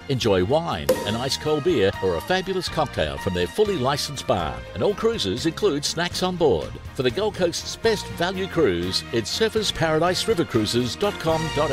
Enjoy wine, an ice cold beer, or a fabulous cocktail from their fully licensed bar. And all cruises include snacks on board. For the Gold Coast's best value cruise, it's surfersparadiserivercruises.com.au.